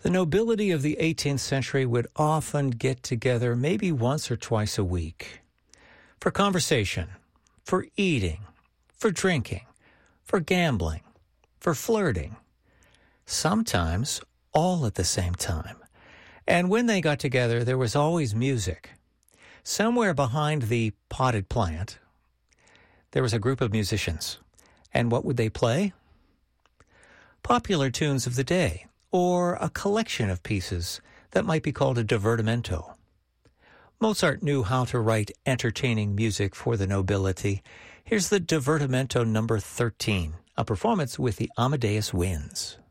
The nobility of the 18th century would often get together maybe once or twice a week for conversation, for eating, for drinking, for gambling, for flirting, sometimes all at the same time. And when they got together, there was always music. Somewhere behind the potted plant, there was a group of musicians. And what would they play? Popular tunes of the day, or a collection of pieces that might be called a divertimento. Mozart knew how to write entertaining music for the nobility. Here's the Divertimento number 13, a performance with the Amadeus Winds.